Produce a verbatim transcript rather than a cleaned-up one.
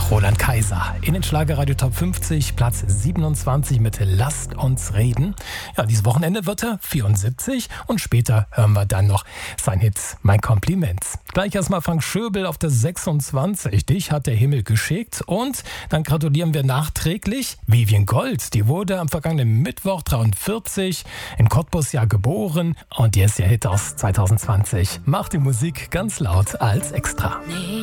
Roland Kaiser in den Schlagerradio Top fünfzig, Platz siebenundzwanzig mit Lasst uns reden. Ja, dieses Wochenende wird er vierundsiebzig und später hören wir dann noch sein Hit Mein Kompliment. Gleich erstmal Frank Schöbel auf der sechsundzwanzig. Dich hat der Himmel geschickt. Und dann gratulieren wir nachträglich Vivien Gold. Die wurde am vergangenen Mittwoch dreiundvierzig in Cottbus ja geboren. Und die ist ihr Hit aus zweitausendzwanzig. Macht die Musik ganz laut als Extra. Nee.